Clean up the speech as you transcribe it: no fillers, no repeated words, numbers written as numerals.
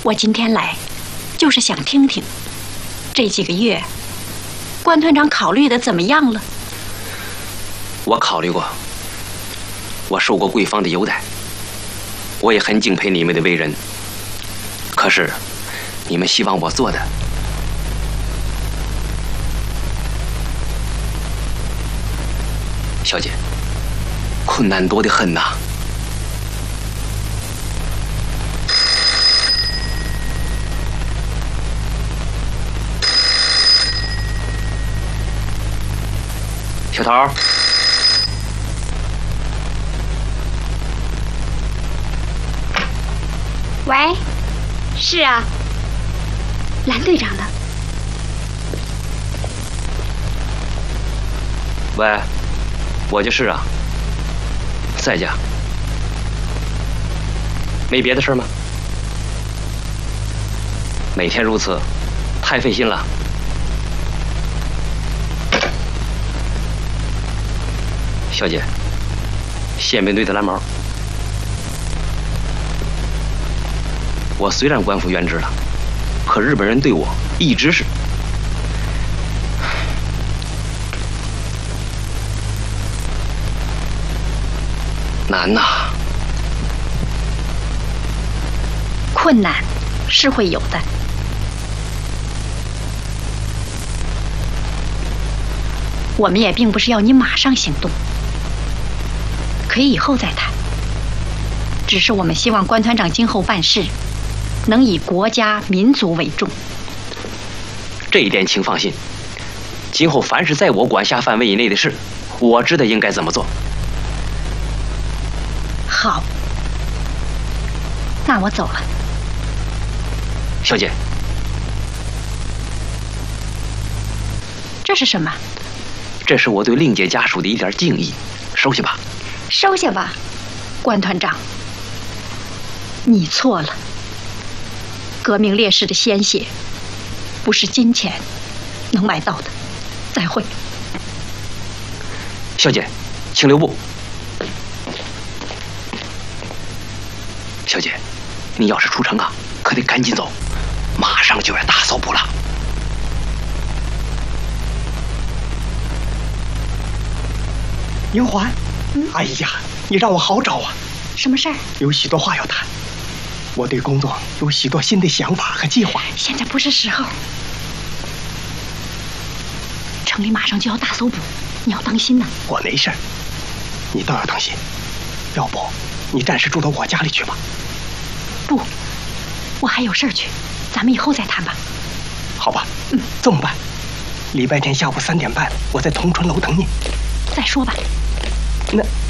我今天来，就是想听听，这几个月，关团长考虑的怎么样了？ 我考虑过，我受过贵方的优待，我也很敬佩你们的为人。可是，你们希望我做的，小姐，困难多得很呐。小桃。 喂，是啊，蓝队长的。 喂，我就是啊，在家。没别的事吗？每天如此，太费心了。小姐，宪兵队的蓝毛。我虽然官复原职了，可日本人对我一直是难呐。 困难是会有的，我们也并不是要你马上行动，可以以后再谈。只是我们希望关团长今后办事能以国家民族为重。 这一点请放心，今后凡是在我管辖范围以内的事，我知道应该怎么做。 好，那我走了。 小姐， 这是什么？ 这是我对令姐家属的一点敬意，收下吧。 收下吧，关团长，你错了。革命烈士的鲜血，不是金钱能买到的。再会。 小姐，请留步。小姐，你要是出城啊，可得赶紧走，马上就要大搜捕了。 英环，哎呀，你让我好找啊！ 什么事儿？ 有许多话要谈。我对工作有许多新的想法和计划。 现在不是时候。城里马上就要大搜捕，你要当心呐。 我没事，你倒要当心。要不，你暂时住到我家里去吧。 不，我还有事儿去，咱们以后再谈吧。 好吧，这么办。礼拜天下午3点半，我在同春楼等你。 再说吧。 那。